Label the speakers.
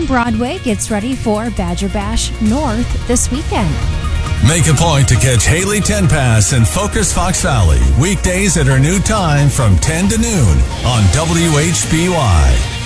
Speaker 1: on Broadway gets ready for Badger Bash North this weekend.
Speaker 2: Make a point to catch Haley Tenpass and Focus Fox Valley weekdays at her new time from 10 to noon on WHBY.